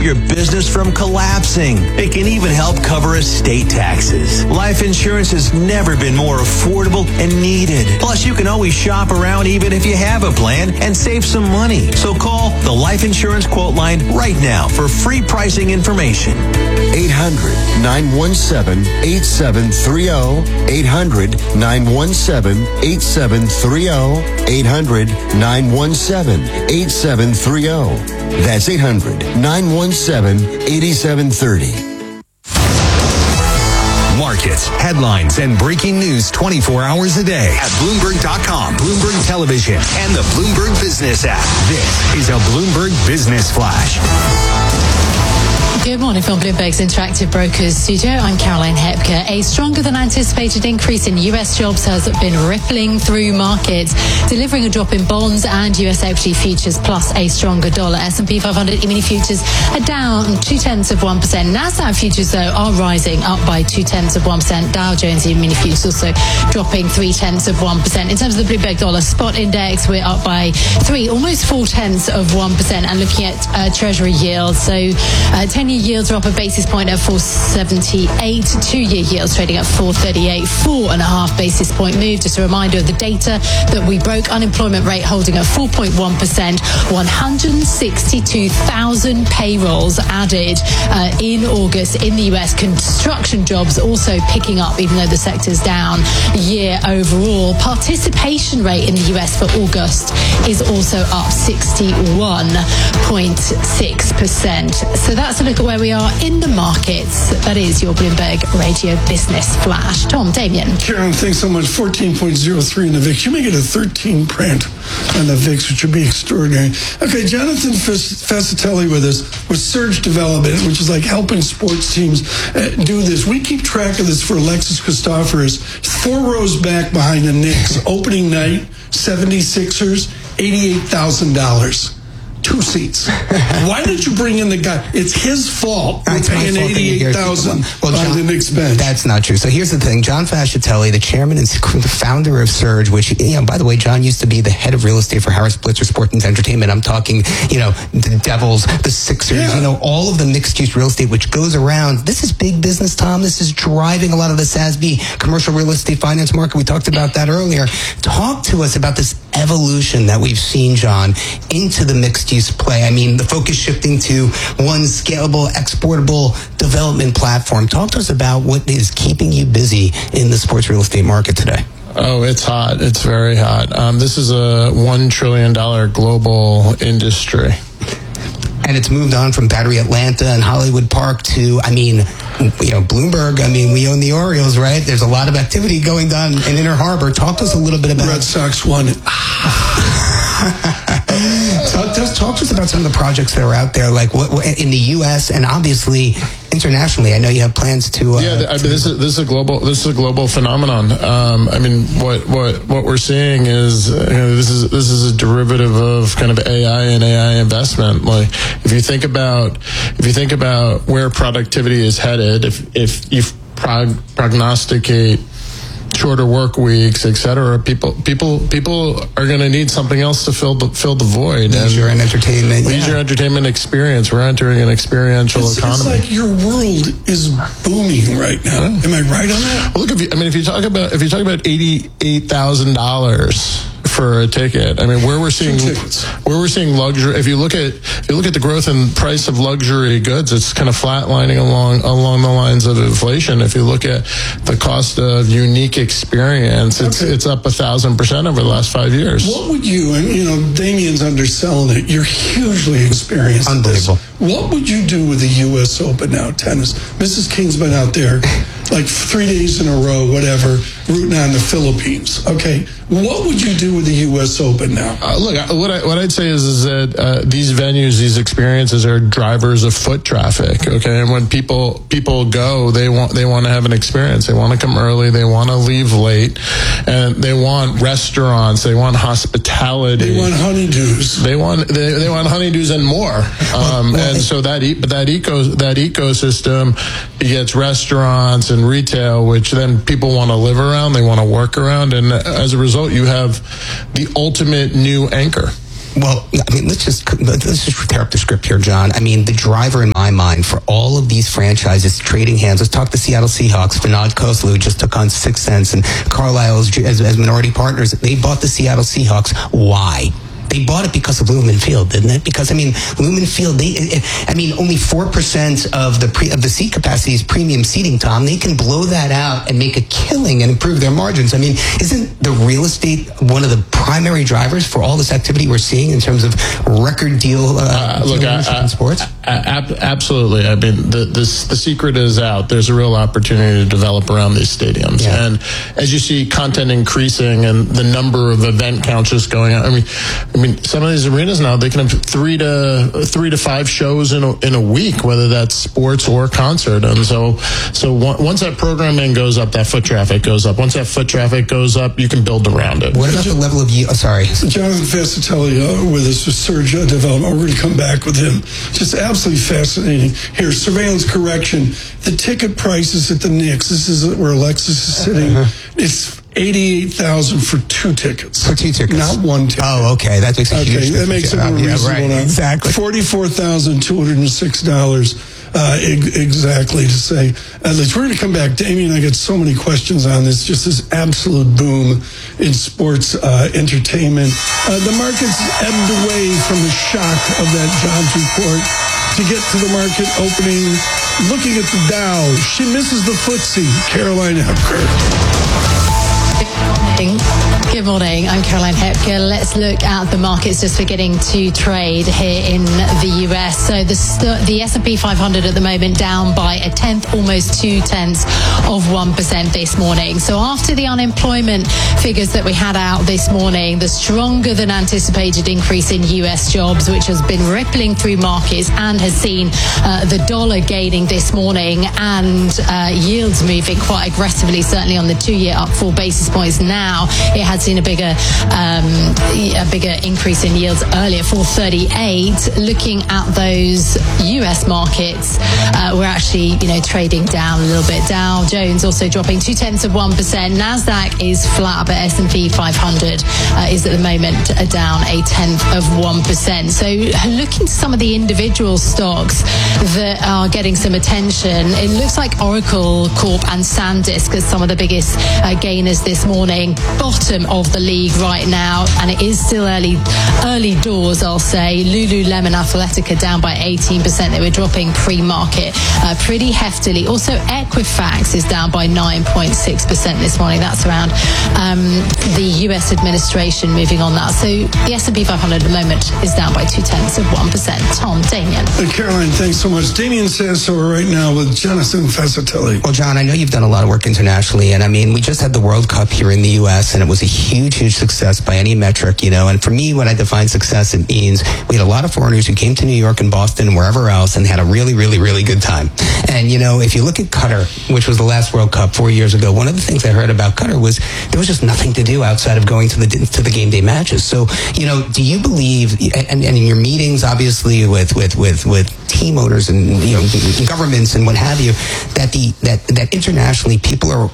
your business from collapsing. It can even help cover estate taxes. Life insurance has never been more affordable and needed. Plus, you can always shop around even if you have a plan and save some money. So call the Life Insurance Quote Line right now for free pricing information. 800-917-8730. 800-917-8730. 800-917-8730. That's 800-917-8730. Markets, headlines, and breaking news 24 hours a day at Bloomberg.com, Bloomberg Television, and the Bloomberg Business app. This is a Bloomberg Business Flash. Good morning from Bloomberg's Interactive Brokers studio. I'm Caroline Hepker. A stronger than anticipated increase in US jobs has been rippling through markets, delivering a drop in bonds and US equity futures plus a stronger dollar. S&P 500 E-mini futures are down 0.2%. NASDAQ futures, though, are rising, up by 0.2%. Dow Jones E-mini futures also dropping 0.3%. In terms of the Bloomberg dollar spot index, we're up by almost 0.4%. And looking at Treasury yields, so 10-year yields are up a basis point at 478. 2-year yields trading at 438. 4.5 basis point move. Just a reminder of the data that we broke. Unemployment rate holding at 4.1%. 162,000 payrolls added in August in the US. Construction jobs also picking up, even though the sector's down year overall. Participation rate in the US for August is also up 61.6%. So that's a look at where we are in the markets. That is your Bloomberg Radio Business Flash. Tom, Damien. Karen, thanks so much. 14.03 in the VIX. You may get a 13 print on the VIX, which would be extraordinary. Okay, Jonathan Fascitelli with us with Surge Development, which is like helping sports teams do this. We keep track of this for Alexis Christoforous. 4 rows back behind the Knicks. Opening night, 76ers, $88,000. 2 seats. Why did you bring in the guy? It's his fault. We're paying $88,000 by the Knicks bench. That's not true. So here's the thing. John Fascitelli, the chairman and the founder of Surge, which, by the way, John used to be the head of real estate for Harris Blitzer Sport and Entertainment. I'm talking, the Devils, the Sixers, all of the mixed-use real estate, which goes around. This is big business, Tom. This is driving a lot of the SASB commercial real estate finance market. We talked about that earlier. Talk to us about this evolution that we've seen, John, into the mixed-use play. I mean, the focus shifting to one scalable, exportable development platform. Talk to us about what is keeping you busy in the sports real estate market today. Oh, it's hot. It's very hot. This is a $1 trillion global industry. And it's moved on from Battery Atlanta and Hollywood Park to, Bloomberg. We own the Orioles, right? There's a lot of activity going on in Inner Harbor. Talk to us a little bit about... Red Sox won it. Talk to us about some of the projects that are out there, like what in the U.S. and obviously internationally. I know you have plans to. This is a global phenomenon. What we're seeing is this is a derivative of kind of AI and AI investment. Like if you think about where productivity is headed, if you prognosticate shorter work weeks, etc. People are going to need something else to fill the void. Leisure and entertainment. Leisure, entertainment, experience. We're entering an experiential economy. It's like your world is booming right now. Am I right on that? Well, look, if you talk about $88,000 for a ticket, where we're seeing luxury. If you look at the growth in price of luxury goods, it's kind of flatlining along the lines of inflation. If you look at the cost of unique experience, it's up 1,000% over the last 5 years. What would you? And Damien's underselling it. You're hugely experienced. Unbelievable. What would you do with the U.S. Open now, tennis? Mrs. King's been out there like 3 days in a row, whatever, rooting on the Philippines. Okay, what would you do with the U.S. Open now? Look, what I'd say is that these venues, these experiences are drivers of foot traffic. Okay, and when people go, they want to have an experience. They want to come early. They want to leave late, and they want restaurants. They want hospitality. They want honeydews. They want honeydews and more. And so that ecosystem begets restaurants and retail, which then people want to live around, they want to work around, and as a result, you have the ultimate new anchor. Well, I mean, let's just tear up the script here, John. I mean, the driver in my mind for all of these franchises trading hands. Let's talk the Seattle Seahawks. Vinod Khosla just took on 6 cents, and Carlisle as minority partners. They bought the Seattle Seahawks. Why? They bought it because of Lumen Field, didn't it? Because, I mean, Lumen Field, only 4% of the seat capacity is premium seating, Tom. They can blow that out and make a killing and improve their margins. I mean, isn't the real estate one of the primary drivers for all this activity we're seeing in terms of record deal in sports? Absolutely. I mean, the secret is out. There's a real opportunity to develop around these stadiums. Yeah. And as you see content increasing and the number of event counts just going out, I mean, some of these arenas now, they can have 3 to 5 shows in a week, whether that's sports or concert. And so once that programming goes up, that foot traffic goes up. Once that foot traffic goes up, you can build around it. What about the level of So Jonathan Fascitelli with us with Surge Development. We're going to come back with him. Just absolutely fascinating. Here, surveillance correction. The ticket prices at the Knicks. This is where Alexis is sitting. It's $88,000 for 2 tickets. For 2 tickets, not 1 ticket. Oh, okay, that makes a huge difference. That makes it more reasonable now. Exactly. $44,206. Exactly to say. At least we're going to come back. Damien, I get so many questions on this. Just this absolute boom in sports entertainment. The market's ebbed away from the shock of that jobs report to get to the market opening. Looking at the Dow, she misses the FTSE. Caroline Hepker. Good morning. I'm Caroline Hepker. Let's look at the markets just beginning to trade here in the US. So the S&P 500 at the moment down by 1/10, almost 0.2% this morning. So after the unemployment figures that we had out this morning, the stronger than anticipated increase in US jobs, which has been rippling through markets and has seen the dollar gaining this morning and yields moving quite aggressively, certainly on the 2-year up 4 basis points. Now it had seen a bigger increase in yields earlier, 438. Looking at those US markets, we're actually trading down a little bit. Dow Jones also dropping 0.2%. Nasdaq is flat, but S&P 500 is at the moment down 0.1%. So looking to some of the individual stocks that are getting some attention, it looks like Oracle Corp and SanDisk as some of the biggest gainers this morning. Bottom of the league right now, and it is still early doors, I'll say. Lululemon Athletica down by 18%. They were dropping pre-market pretty heftily. Also, Equifax is down by 9.6% this morning. That's around the US administration moving on that. So the S&P 500 at the moment is down by 0.2%. Tom, Damien. Caroline, thanks so much. Damien Sasso right now with Jonathan Fascitelli. Well, John, I know you've done a lot of work internationally, and I mean, we just had the World Cup here in the U.S., and it was a huge success by any metric, and for me, when I define success, it means we had a lot of foreigners who came to New York and Boston and wherever else and had a really, really, really good time. And, if you look at Qatar, which was the last World Cup 4 years ago, one of the things I heard about Qatar was there was just nothing to do outside of going to the game day matches. So, do you believe, and in your meetings, obviously, with team owners and, governments and what have you, that internationally people are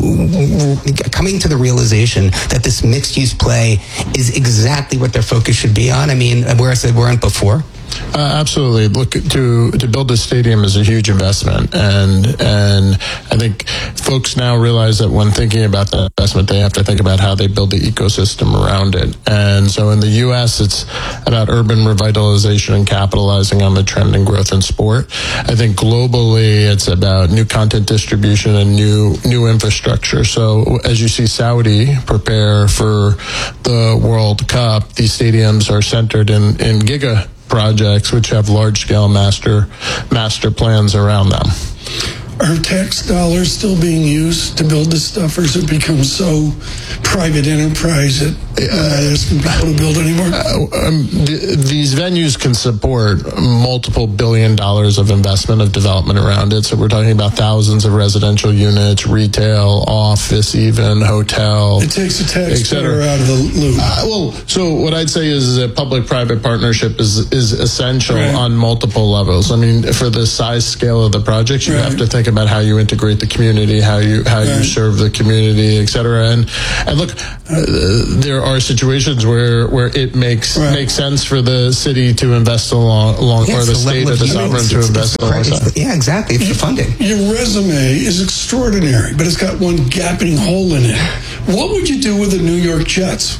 coming to the realization that this mixed-use play is exactly what their focus should be on? I mean, where I said weren't before? Absolutely. Look, to build a stadium is a huge investment, and I think folks now realize that when thinking about that investment, they have to think about how they build the ecosystem around it. And so in the U.S., it's about urban revitalization and capitalizing on the trend and growth in sport. I think globally, it's about new content distribution and new infrastructure. So as you see Saudi prepare for the World Cup, these stadiums are centered in giga projects which have large-scale master plans around them. Are tax dollars still being used to build this stuff, or has it become so private enterprise that we're not asking people to build anymore? These venues can support multiple $1 billion of investment of development around it. So we're talking about thousands of residential units, retail, office, even hotel. It takes the taxpayer out of the loop. So what I'd say is a public-private partnership is essential on multiple levels. I mean, for the size scale of the project, you have to think think about how you integrate the community, how you serve the community, et cetera. And look, there are situations where it makes sense for the city to invest along or the state or the sovereign to invest alongside. Yeah, exactly. It's the funding. Your resume is extraordinary, but it's got one gaping hole in it. What would you do with the New York Jets?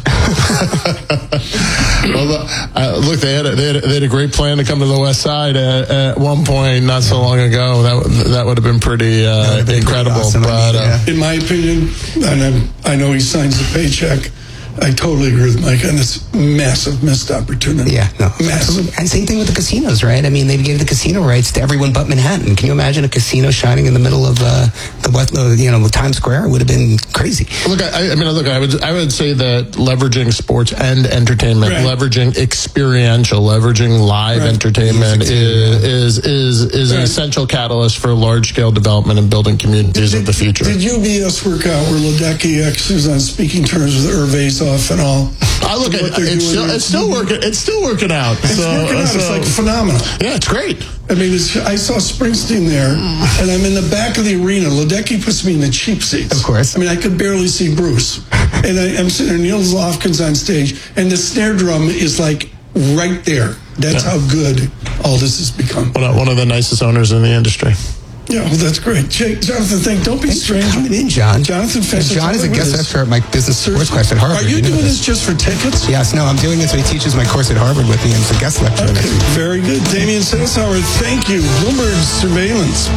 Well, look, they had a great plan to come to the West Side at one point not so long ago. That would have been pretty incredible. Awesome. But in my opinion, and I know he signs the paycheck, I totally agree with Mike on this massive missed opportunity. Yeah, no. Massive. And same thing with the casinos, right? I mean, they gave the casino rights to everyone but Manhattan. Can you imagine a casino shining in the middle of Times Square? It would have been crazy. Look, I would say that leveraging sports and entertainment, leveraging experiential, leveraging live entertainment is an essential catalyst for large scale development and building communities of the future. Did UBS work out where Ledecky X is on speaking terms with Hervé off and all? It's still working. It's still working out. It's working out. It's like phenomenal. Yeah, it's great. I mean, I saw Springsteen there, and I'm in the back of the arena. Ledecky puts me in the cheap seats. Of course. I mean, I could barely see Bruce. And I'm sitting there, Neil Lofgren's on stage, and the snare drum is like right there. That's how good all this has become. One of the nicest owners in the industry. Yeah, well, that's great. Jonathan, don't be strange. Thanks for coming in, John. Jonathan Fessler. John is a guest lecturer at my business sports class at Harvard. Are you doing this just for tickets? Yes, no, I'm doing it so he teaches my course at Harvard with me and is a guest lecturer next week. Very good. Damian Sensauer, thank you. Bloomberg Surveillance.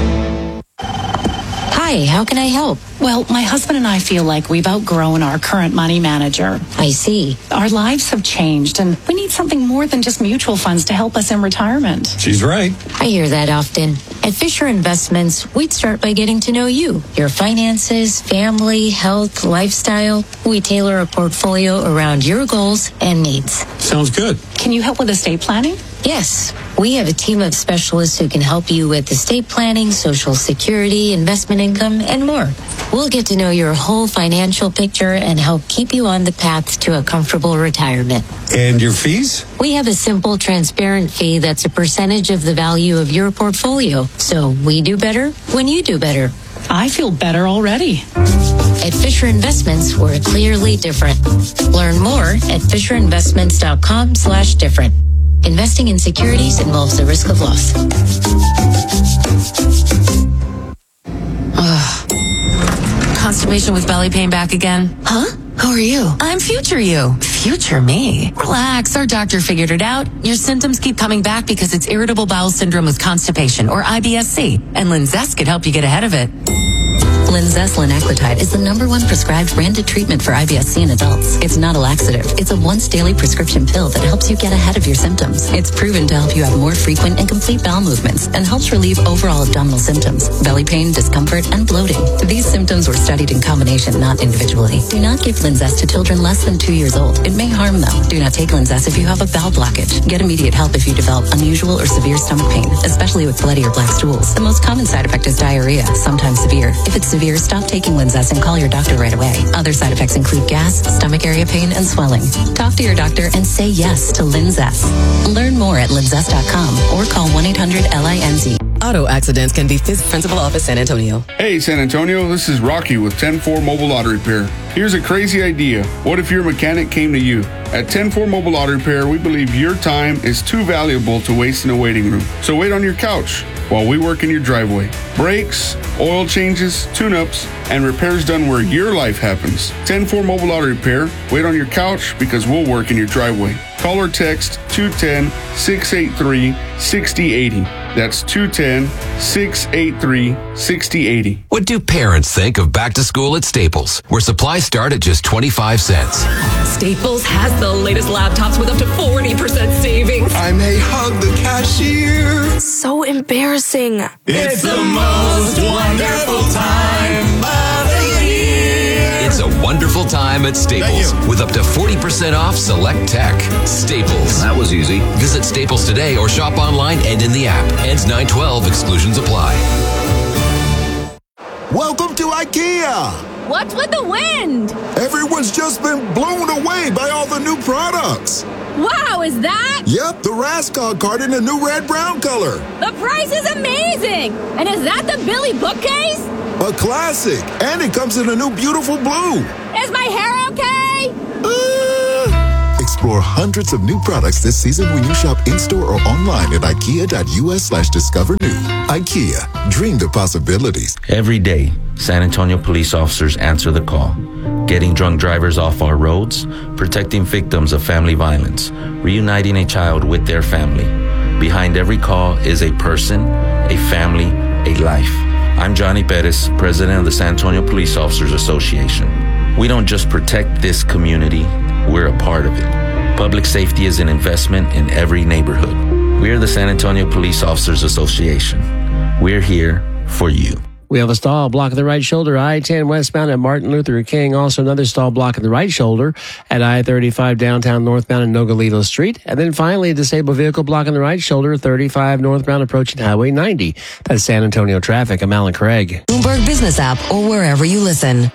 Hi, how can I help? Well, my husband and I feel like we've outgrown our current money manager. I see. Our lives have changed, and we need something more than just mutual funds to help us in retirement. She's right. I hear that often. At Fisher Investments, we'd start by getting to know you, your finances, family, health, lifestyle. We tailor a portfolio around your goals and needs. Sounds good. Can you help with estate planning? Yes, we have a team of specialists who can help you with estate planning, Social Security, investment income, and more. We'll get to know your whole financial picture and help keep you on the path to a comfortable retirement. And your fees? We have a simple, transparent fee that's a percentage of the value of your portfolio. So we do better when you do better. I feel better already. At Fisher Investments, we're clearly different. Learn more at FisherInvestments.com/different. Investing in securities involves the risk of loss. Constipation with belly pain back again? Huh? Who are you? I'm future you. Future me. Relax, our doctor figured it out. Your symptoms keep coming back because it's irritable bowel syndrome with constipation, or IBS-C, and Linzess could help you get ahead of it. Linzess linaclotide is the #1 prescribed branded treatment for IBS-C in adults. It's not a laxative. It's a once-daily prescription pill that helps you get ahead of your symptoms. It's proven to help you have more frequent and complete bowel movements and helps relieve overall abdominal symptoms, belly pain, discomfort, and bloating. These symptoms were studied in combination, not individually. Do not give Linzess to children less than 2 years old. It may harm them. Do not take Linzess if you have a bowel blockage. Get immediate help if you develop unusual or severe stomach pain, especially with bloody or black stools. The most common side effect is diarrhea, sometimes severe. If it's severe, stop taking Linzess and call your doctor right away. Other side effects include gas, stomach area pain, and swelling. Talk to your doctor and say yes to Linzess. Learn more at linzess.com or call 1-800-LINZ. Auto accidents can be Principal Office San Antonio. Hey San Antonio, this is Rocky with 10-4 Mobile Auto Repair. Here's a crazy idea. What if your mechanic came to you? At 10-4 Mobile Auto Repair, we believe your time is too valuable to waste in a waiting room. So wait on your couch while we work in your driveway. Brakes, oil changes, tune-ups, and repairs done where your life happens. 10-4 Mobile Auto Repair. Wait on your couch because we'll work in your driveway. Call or text 210-683-6080. That's 210-683-6080. What do parents think of back to school at Staples, where supplies start at just 25 cents? Staples has the latest laptops with up to 40% savings. I may hug the cashier. So embarrassing. It's the most wonderful time of the year. It's a wonderful time at Staples with up to 40% off select tech. Staples. That was easy. Visit Staples today or shop online and in the app. Ends 9/12. Exclusions apply. Welcome to IKEA. What's with the wind? Everyone's just been blown away by all the new products. Wow, is that? Yep, the Rascog card in a new red-brown color. The price is amazing. And is that the Billy bookcase? A classic. And it comes in a new beautiful blue. Is my hair okay? Explore hundreds of new products this season when you shop in-store or online at ikea.us/discover new. IKEA, dream the possibilities. Every day, San Antonio police officers answer the call. Getting drunk drivers off our roads, protecting victims of family violence, reuniting a child with their family. Behind every call is a person, a family, a life. I'm Johnny Perez, president of the San Antonio Police Officers Association. We don't just protect this community, we're a part of it. Public safety is an investment in every neighborhood. We're the San Antonio Police Officers Association. We're here for you. We have a stall block of the right shoulder, I-10 westbound at Martin Luther King. Also another stall block of the right shoulder at I-35 downtown northbound at Nogales Street. And then finally, a disabled vehicle block on the right shoulder, 35 northbound approaching Highway 90. That's San Antonio traffic. I'm Alan Craig. Bloomberg Business app or wherever you listen.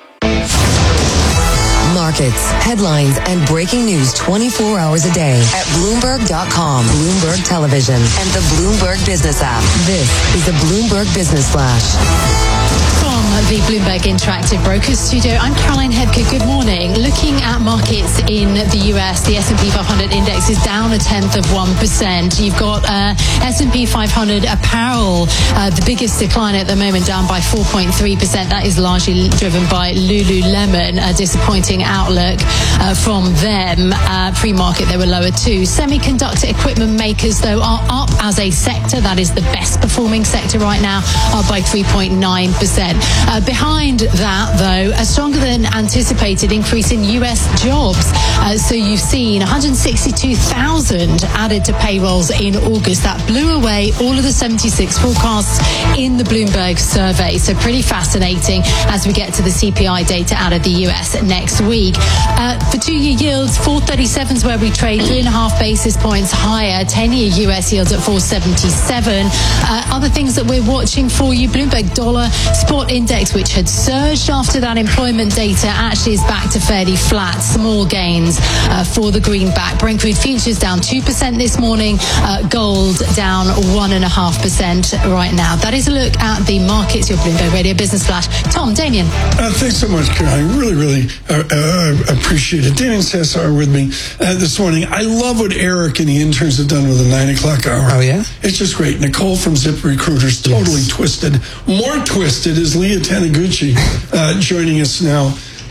Markets, headlines, and breaking news 24 hours a day at Bloomberg.com, Bloomberg Television, and the Bloomberg Business app. This is the Bloomberg Business Flash. From the Bloomberg Interactive Brokers Studio, I'm Caroline Hebke. Good morning. Looking at markets in the US, the S&P 500 index is down 0.1%. You've got S&P 500 apparel, the biggest decline at the moment, down by 4.3%. That is largely driven by Lululemon, a disappointing outlook from them. Pre-market, they were lower too. Semiconductor equipment makers, though, are up as a sector. That is the best performing sector right now, up by 3.9%. Behind that, though, a stronger than anticipated increase in U.S. jobs. So you've seen 162,000 added to payrolls in August. That blew away all of the 76 forecasts in the Bloomberg survey. So pretty fascinating as we get to the CPI data out of the U.S. next week. For 2-year yields, 437 is where we trade, 3.5 basis points higher. 10-year U.S. yields at 477. Other things that we're watching for you, Bloomberg Dollar Spot Index, which had surged after that employment data, actually is back to fairly flat. Small gains for the greenback. Brent crude futures down 2% this morning. Gold down 1.5% right now. That is a look at the markets. Your Bloomberg Radio Business Flash. Tom, Damien. Thanks so much, Caroline. Really appreciate it. Damien Sassar with me this morning. I love what Eric and the interns have done with the 9 o'clock hour. Oh, yeah? It's just great. Nicole from Zip Recruiters, totally twisted. More twisted is Leah Taniguchi joining us now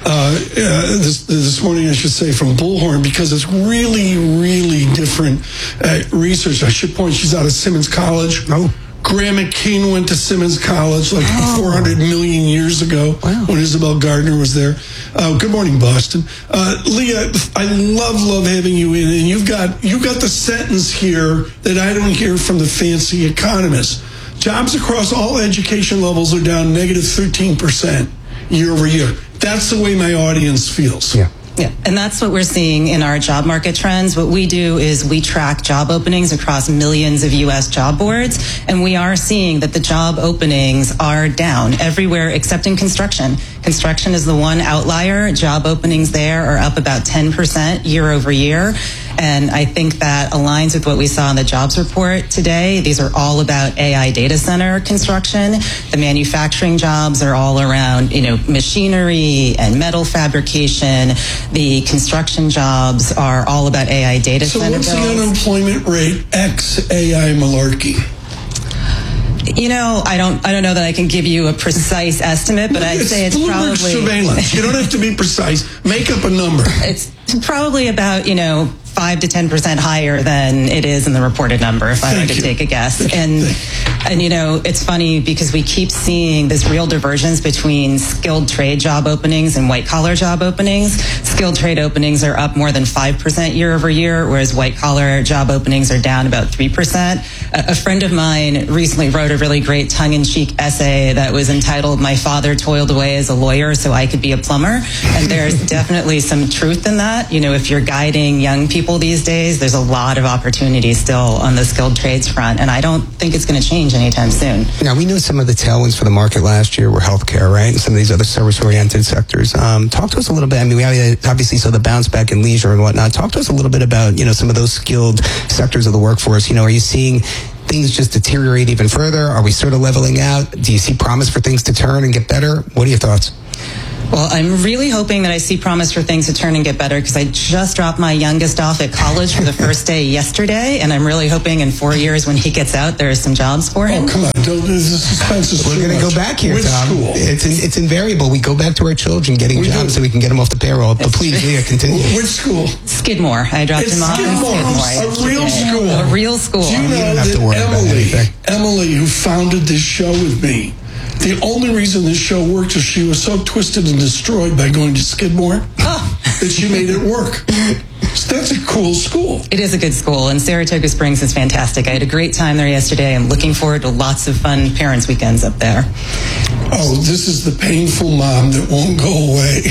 this morning, I should say, from Bullhorn, because it's really different research. I should point, she's out of Simmons College. Oh. Graham McCain went to Simmons College like 400 million years ago when Isabel Gardner was there. Good morning, Boston. Leah, I love having you in, and you've got the sentence here that I don't hear from the fancy economists. Jobs across all education levels are down negative 13% year over year. That's the way my audience feels. Yeah, and that's what we're seeing in our job market trends. What we do is we track job openings across millions of U.S. job boards, and we are seeing that the job openings are down everywhere except in construction. Construction is the one outlier. Job openings there are up about 10% year over year. And I think that aligns with what we saw in the jobs report today. These are all about AI data center construction. The manufacturing jobs are all around, machinery and metal fabrication. The construction jobs are all about AI data center builds. So what's the unemployment rate ex AI malarkey? I don't know that I can give you a precise estimate, but I'd say it's probably surveillance. You don't have to be precise. Make up a number. It's probably about 5 to 10% higher than it is in the reported number, if I were to take a guess. And it's funny because we keep seeing this real divergence between skilled trade job openings and white collar job openings. Skilled trade openings are up more than 5% year over year, whereas white collar job openings are down about 3%. a friend of mine recently wrote a really great tongue-in-cheek essay that was entitled "My Father Toiled Away as a Lawyer so I could be a plumber," and there's definitely some truth in that. You know, if you're guiding young people these days, there's a lot of opportunity still on the skilled trades front, and I don't think it's going to change anytime soon. Now, we know some of the tailwinds for the market last year were healthcare, right? And some of these other service-oriented sectors. Talk to us a little bit. I mean, we obviously saw the bounce back in leisure and whatnot. Talk to us a little bit about, some of those skilled sectors of the workforce. Are you seeing things just deteriorate even further? Are we sort of leveling out? Do you see promise for things to turn and get better? What are your thoughts? Well, I'm really hoping that I see promise for things to turn and get better, because I just dropped my youngest off at college for the first day yesterday, and I'm really hoping in 4 years when he gets out, there are some jobs for him. Oh, come on. The suspense is We're going to go back here, Which Tom. school? It's invariable. We go back to our children getting jobs so we can get them off the payroll. But please, Leah, continue. Which school? Skidmore. I dropped him off in Skidmore. A real school. A real school. Do you know that Emily, who founded this show with me, the only reason this show worked is she was so twisted and destroyed by going to Skidmore that she made it work. So that's a cool school. It is a good school, and Saratoga Springs is fantastic. I had a great time there yesterday. I'm looking forward to lots of fun parents' weekends up there. Oh, this is the painful mom that won't go away.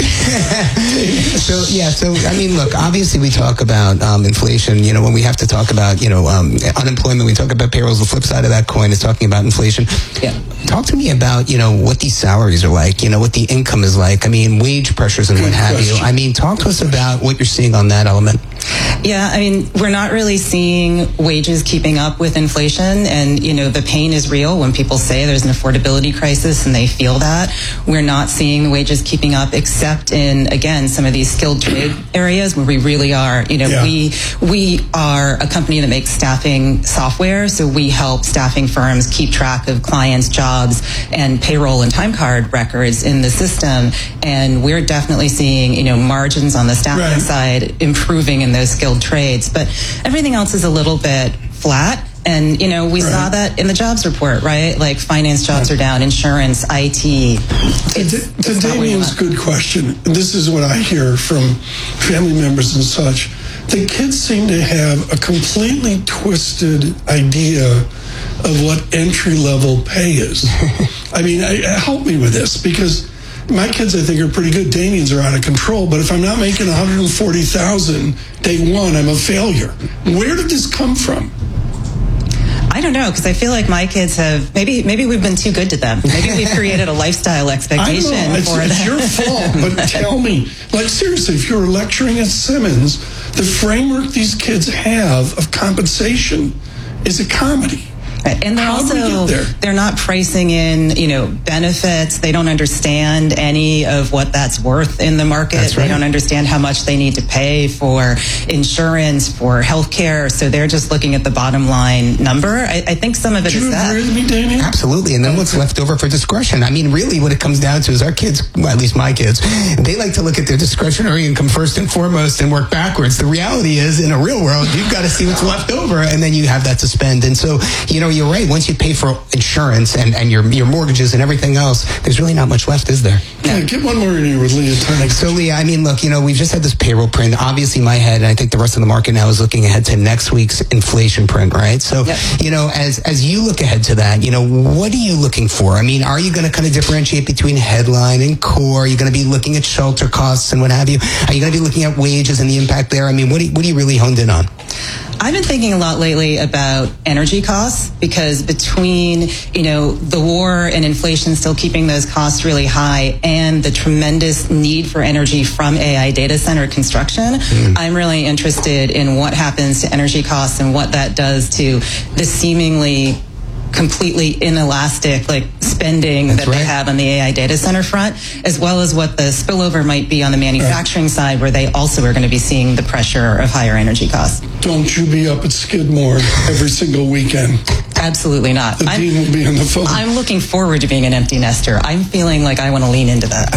So I mean, look, obviously we talk about inflation, when we have to talk about, unemployment, we talk about payrolls. The flip side of that coin is talking about inflation. Yeah. Talk to me about, what these salaries are like, what the income is like. I mean, wage pressures and what have you. I mean, talk to us about what you're seeing on that element. Yeah, I mean, we're not really seeing wages keeping up with inflation, and, the pain is real when people say there's an affordability crisis and they feel that. We're not seeing the wages keeping up, except in, again, some of these skilled trade areas where we really are, we are a company that makes staffing software, so we help staffing firms keep track of clients' jobs and payroll and time card records in the system, and we're definitely seeing, margins on the staffing side improving in those skilled trades, but everything else is a little bit flat. And, we saw that in the jobs report, right? Like finance jobs are down, insurance, IT. To Damien's good question, and this is what I hear from family members and such, the kids seem to have a completely twisted idea of what entry-level pay is. I mean, help me with this, because my kids, I think, are pretty good. Damien's are out of control, but if I'm not making $140,000 day one, I'm a failure. Where did this come from? I don't know, because I feel like my kids have, maybe we've been too good to them. Maybe we've created a lifestyle expectation for them. It's your fault, but tell me, like seriously, if you're lecturing at Simmons, the framework these kids have of compensation is a comedy. And they're not pricing in, benefits. They don't understand any of what that's worth in the market. That's right. They don't understand how much they need to pay for insurance, for healthcare. So they're just looking at the bottom line number. I think some of it is that. Do you agree with me, Damien? Absolutely. And then what's left over for discretion? I mean, really what it comes down to is our kids, well, at least my kids, they like to look at their discretionary income first and foremost and work backwards. The reality is, in a real world, you've got to see what's left over, and then you have that to spend. And so, you're right. Once you pay for insurance and your mortgages and everything else, there's really not much left, is there? Yeah, get one more in here with Leah tonight. So, Leah, I mean, look, we've just had this payroll print. Obviously, my head, and I think the rest of the market now is looking ahead to next week's inflation print, right? So, as you look ahead to that, what are you looking for? I mean, are you going to kind of differentiate between headline and core? Are you going to be looking at shelter costs and what have you? Are you going to be looking at wages and the impact there? I mean, what are you really honed in on? I've been thinking a lot lately about energy costs, because between, the war and inflation still keeping those costs really high and the tremendous need for energy from AI data center construction, I'm really interested in what happens to energy costs and what that does to the seemingly completely inelastic spending that they have on the AI data center front, as well as what the spillover might be on the manufacturing side, where they also are going to be seeing the pressure of higher energy costs. Don't you be up at Skidmore every single weekend. Absolutely not. The dean will be on the phone. I'm looking forward to being an empty nester. I'm feeling like I want to lean into that.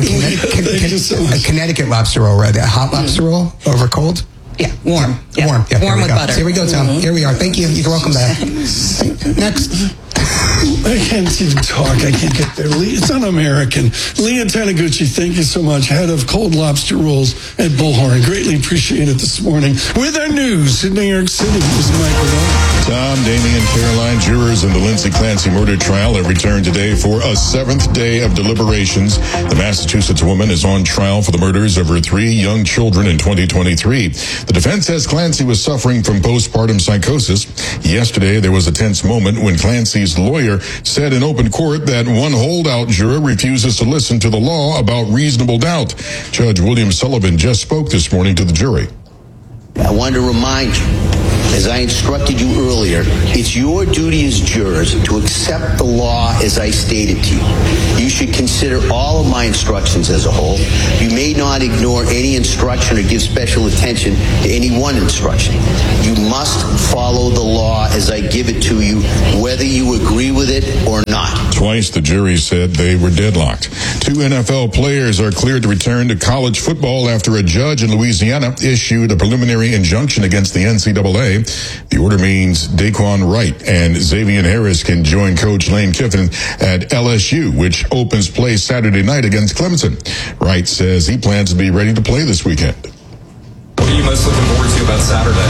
A Connecticut lobster roll, right? A hot lobster roll over cold? Yeah, warm. Yeah. Warm. Yeah, warm with butter. So here we go, Tom. Here we are. Thank you. You're welcome back. Next. I can't even talk. I can't get there. It's un-American. Leah Taniguchi, thank you so much. Head of Cold Lobster Rolls at Bullhorn. Greatly appreciate it this morning. With our news in New York City, here's Michael. Tom, Damian, Caroline, jurors in the Lindsay Clancy murder trial have returned today for a 7th day of deliberations. The Massachusetts woman is on trial for the murders of her 3 young children in 2023. The defense says Clancy was suffering from postpartum psychosis. Yesterday, there was a tense moment when Clancy's lawyer said in open court that one holdout juror refuses to listen to the law about reasonable doubt. Judge William Sullivan just spoke this morning to the jury. I wanted to remind you, as I instructed you earlier, it's your duty as jurors to accept the law as I stated to you. You should consider all of my instructions as a whole. You may not ignore any instruction or give special attention to any one instruction. You must follow the law as I give it to you, whether you agree with it or not. Twice the jury said they were deadlocked. 2 NFL players are cleared to return to college football after a judge in Louisiana issued a preliminary injunction against the NCAA. The order means Daquan Wright and Xavier Harris can join Coach Lane Kiffin at LSU, which opens play Saturday night against Clemson. Wright says he plans to be ready to play this weekend. What are you most looking forward to about Saturday?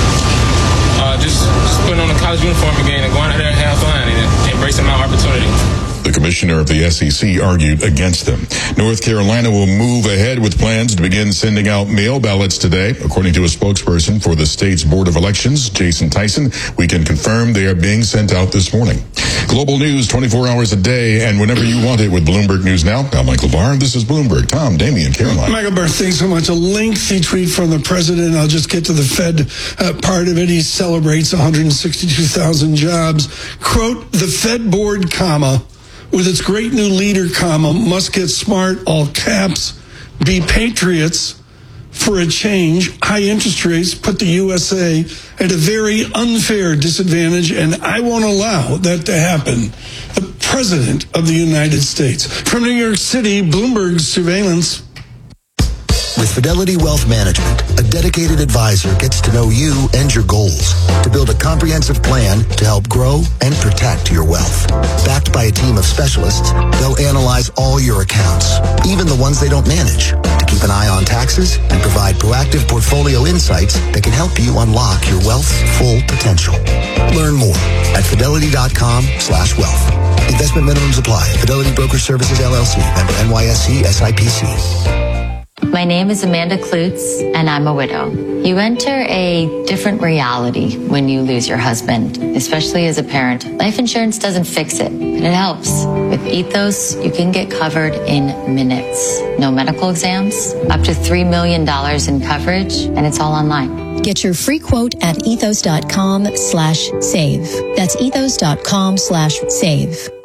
Just putting on a college uniform again and going out there and have fun and embracing my opportunity. The commissioner of the SEC argued against them. North Carolina will move ahead with plans to begin sending out mail ballots today. According to a spokesperson for the state's Board of Elections, Jason Tyson, we can confirm they are being sent out this morning. Global news 24 hours a day and whenever you want it with Bloomberg News Now. I'm Michael Barr. This is Bloomberg. Tom, Damian, Caroline. Michael Barr, thanks so much. A lengthy tweet from the president. I'll just get to the Fed part of it. He celebrates 162,000 jobs. Quote, the Fed board, comma, with its great new leader, comma, must get smart, all caps, be patriots for a change. High interest rates put the USA at a very unfair disadvantage, and I won't allow that to happen. The President of the United States. From New York City, Bloomberg Surveillance. With Fidelity Wealth Management, a dedicated advisor gets to know you and your goals to build a comprehensive plan to help grow and protect your wealth. Backed by a team of specialists, they'll analyze all your accounts, even the ones they don't manage, to keep an eye on taxes and provide proactive portfolio insights that can help you unlock your wealth's full potential. Learn more at fidelity.com/wealth. Investment minimums apply. Fidelity Broker Services, LLC, member NYSE, SIPC. My name is Amanda Klutz, and I'm a widow. You enter a different reality when you lose your husband, especially as a parent. Life insurance doesn't fix it, but it helps. With Ethos, you can get covered in minutes. No medical exams, up to $3 million in coverage, and it's all online. Get your free quote at ethos.com/save. That's ethos.com/save.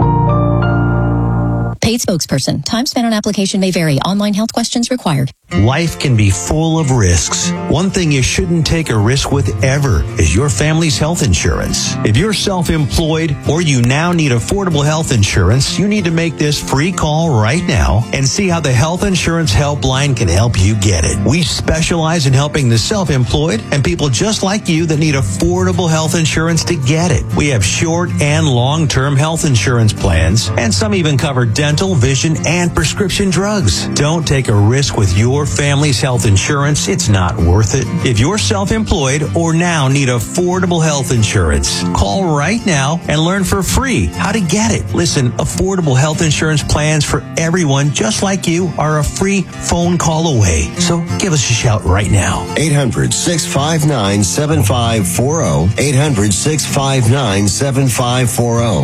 Paid spokesperson. Time spent on application may vary. Online health questions required. Life can be full of risks. One thing you shouldn't take a risk with ever is your family's health insurance. If you're self-employed or you now need affordable health insurance, you need to make this free call right now and see how the Health Insurance Helpline can help you get it. We specialize in helping the self-employed and people just like you that need affordable health insurance to get it. We have short and long-term health insurance plans, and some even cover dental, vision, and prescription drugs. Don't take a risk with your family's health insurance. It's not worth it. If you're self-employed or now need affordable health insurance, call right now and learn for free how to get it. Listen, affordable health insurance plans for everyone just like you are a free phone call away. So give us a shout right now. 800-659-7540. 800-659-7540.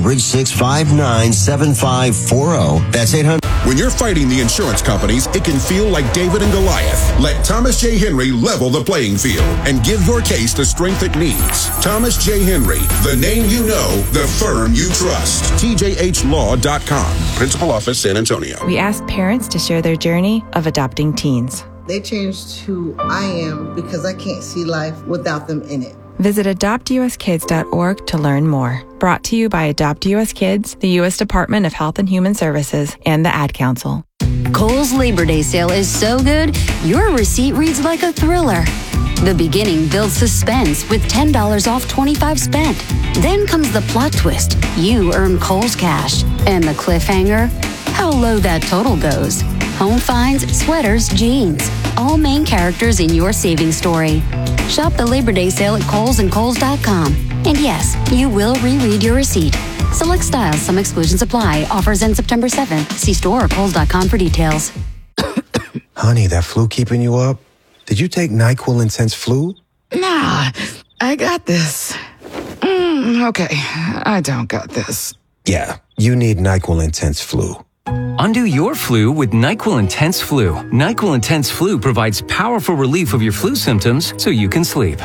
800-659-7540. That's 800. When you're fighting the insurance companies, it can feel like David and Goliath. Let Thomas J. Henry level the playing field and give your case the strength it needs. Thomas J. Henry, the name you know, the firm you trust. TJHLaw.com. Principal Office, San Antonio. We asked parents to share their journey of adopting teens. They changed who I am because I can't see life without them in it. Visit adoptuskids.org to learn more. Brought to you by Adopt US Kids, the U.S. Department of Health and Human Services, and the Ad Council. Kohl's Labor Day sale is so good, your receipt reads like a thriller. The beginning builds suspense with $10 off 25 spent. Then comes the plot twist. You earn Kohl's Cash. And the cliffhanger? How low that total goes. Home finds, sweaters, jeans. All main characters in your savings story. Shop the Labor Day sale at Kohl's and Kohls.com. And yes, you will reread your receipt. Select styles, some exclusions apply. Offers end September 7th. See store or Kohls.com for details. Honey, that flu keeping you up? Did you take NyQuil Intense Flu? Nah, I got this. Okay, I don't got this. Yeah, you need NyQuil Intense Flu. Undo your flu with NyQuil Intense Flu. NyQuil Intense Flu provides powerful relief of your flu symptoms so you can sleep.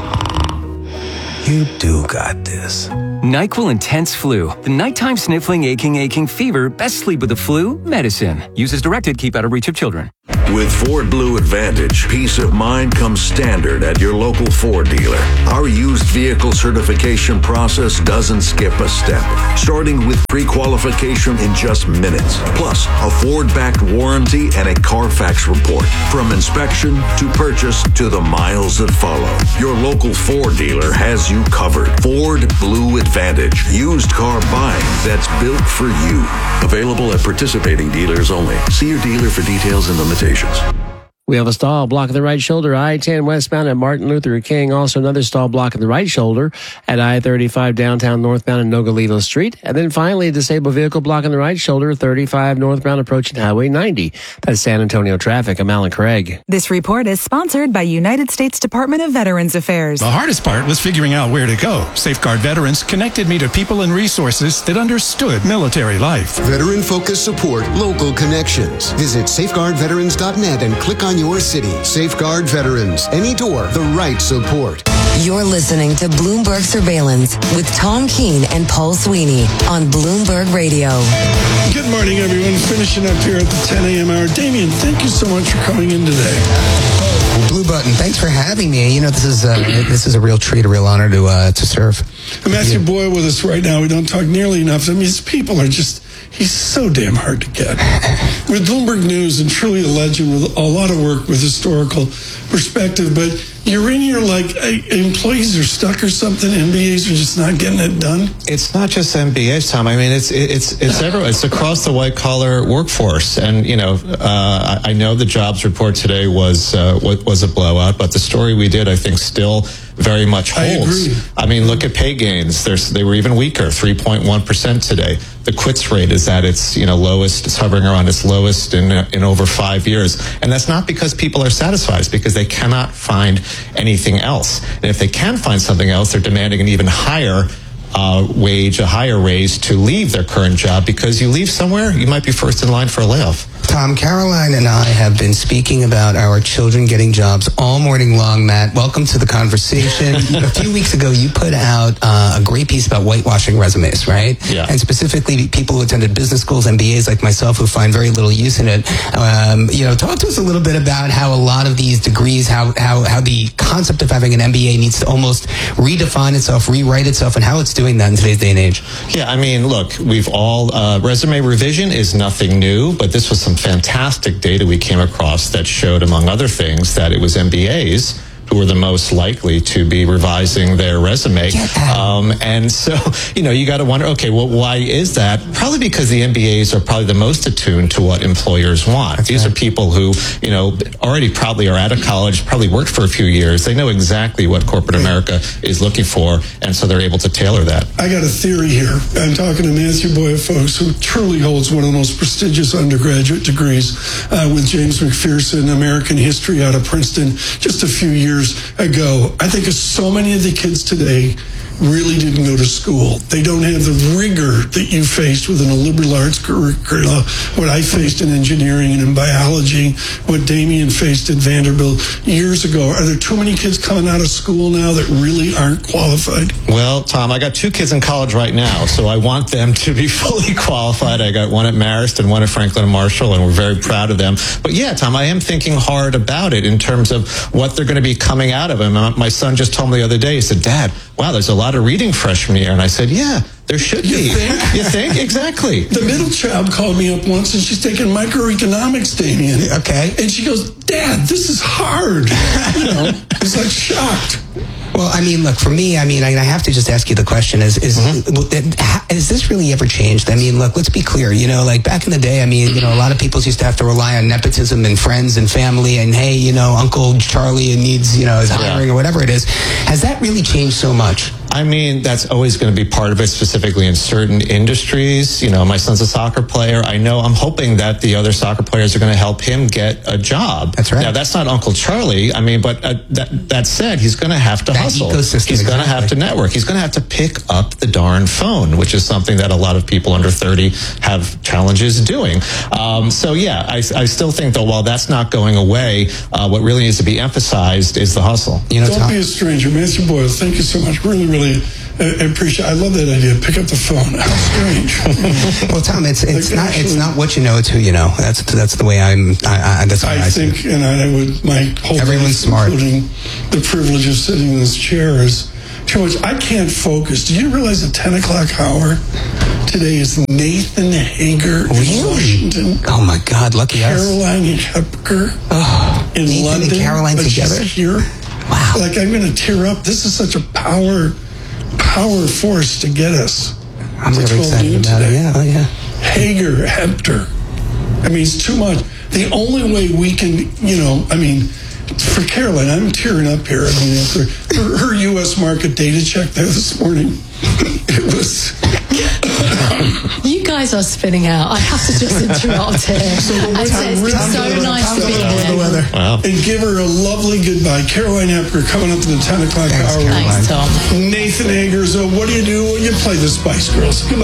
You do got this. NyQuil Intense Flu. The nighttime sniffling, aching fever. Best sleep with the flu medicine. Use as directed. Keep out of reach of children. With Ford Blue Advantage, peace of mind comes standard at your local Ford dealer. Our used vehicle certification process doesn't skip a step, starting with pre-qualification in just minutes, plus a Ford-backed warranty and a Carfax report. From inspection to purchase to the miles that follow, your local Ford dealer has you covered. Ford Blue Advantage, used car buying that's built for you. Available at participating dealers only. See your dealer for details and limitations. We have a stall block of the right shoulder, I-10 westbound at Martin Luther King. Also another stall block of the right shoulder at I-35 downtown northbound at Nogales Street. And then finally, a disabled vehicle block on the right shoulder, 35 northbound approaching Highway 90. That's San Antonio traffic. I'm Alan Craig. This report is sponsored by United States Department of Veterans Affairs. The hardest part was figuring out where to go. Safeguard Veterans connected me to people and resources that understood military life. Veteran-focused support, local connections. Visit safeguardveterans.net and click on your city. Safeguard Veterans. Any door, the right support. You're listening to Bloomberg Surveillance with Tom Keene and Paul Sweeney on Bloomberg Radio. Good morning, everyone. Finishing up here at the 10 a.m. hour. Damien, thank you so much for coming in today. Blue Button, thanks for having me. You know, this is a real treat, a real honor to serve. And Matthew Boyle with us right now. We don't talk nearly enough. I mean, these people are just... He's so damn hard to get. With Bloomberg News, and truly a legend with a lot of work with historical perspective, but you're in here like employees are stuck or something. MBAs are just not getting it done. It's not just MBAs, Tom. I mean, it's everywhere. It's across the white collar workforce. And you know, I know the jobs report today was a blowout, but the story we did, I think, still very much holds. I mean, look at pay gains. They were even weaker, 3.1% today. The quits rate is at its lowest. It's hovering around its lowest in over 5 years, and that's not because people are satisfied. It's because they cannot find anything else. And if they can find something else, they're demanding an even higher wage, a higher raise to leave their current job, because you leave somewhere, you might be first in line for a layoff. Tom, Caroline and I have been speaking about our children getting jobs all morning long. Matt, welcome to the conversation. A few weeks ago, you put out a great piece about whitewashing resumes, right? Yeah. And specifically, people who attended business schools, MBAs like myself, who find very little use in it. Talk to us a little bit about how a lot of these degrees, how the concept of having an MBA needs to almost redefine itself, rewrite itself, and how it's doing that in today's day and age. Yeah, I mean, look, we've all, resume revision is nothing new, but this was some fantastic data we came across that showed, among other things, that it was MBAs who were the most likely to be revising their resume. And so, you got to wonder, okay, well, why is that? Probably because the MBAs are probably the most attuned to what employers want. These are people who, already probably are out of college, probably worked for a few years. They know exactly what corporate America is looking for, and so they're able to tailor that. I got a theory here. I'm talking to Matthew Boyle, folks, who truly holds one of the most prestigious undergraduate degrees with James McPherson, American History out of Princeton, just a few years ago. I think so many of the kids today really didn't go to school. They don't have the rigor that you faced within a liberal arts curricula, what I faced in engineering and in biology, what Damien faced at Vanderbilt years ago. Are there too many kids coming out of school now that really aren't qualified? Well, Tom, I got 2 kids in college right now, so I want them to be fully qualified. I got one at Marist and one at Franklin and Marshall, and we're very proud of them. But yeah, Tom, I am thinking hard about it in terms of what they're going to be coming out of them. My son just told me the other day, he said, Dad, wow, there's a lot of reading freshman year. And I said, yeah, there should be. You think? Exactly. The middle child called me up once, and she's taking microeconomics, Damien. Okay. And she goes, Dad, this is hard. was like shocked. Well, I mean, look, for me, I have to just ask you the question, is this really ever changed? I mean, look, let's be clear, like back in the day, a lot of people used to have to rely on nepotism and friends and family and, hey, Uncle Charlie needs, is hiring or whatever it is. Has that really changed so much? I mean, that's always going to be part of it, specifically in certain industries. My son's a soccer player. I'm hoping that the other soccer players are going to help him get a job. That's right. Now, that's not Uncle Charlie. But that said, he's going to have to hustle. He's going to have to network. He's going to have to pick up the darn phone, which is something that a lot of people under 30 have challenges doing. I still think, though, while that's not going away, what really needs to be emphasized is the hustle. Don't be a stranger. Matthew Boyle, thank you so much. Really appreciate. I love that idea. Pick up the phone. How strange. Well, Tom, it's not what you know, it's who you know. That's the way I think, and I would my whole everyone's life, smart. Including the privilege of sitting in this chair is too much. I can't focus. Do you realize the 10 o'clock hour today is Nathan Hager in Washington? Oh my God, lucky us. Caroline Hepker in Nathan London. and Caroline together. Here. Wow. Like I'm going to tear up. This is such a power force to get us. I'm really excited about it. Yeah. Hager, Hepter. It's too much. The only way we can, for Caroline, I'm tearing up here. After her U.S. market data check there this morning, it was. You guys are spinning out. I have to just interrupt here. It's so nice to be here. Wow. And give her a lovely goodbye. Caroline Hepker coming up in the 10 o'clock hour. Thanks, Tom. Nathan Hager. So what do? You play the Spice Girls. Goodbye.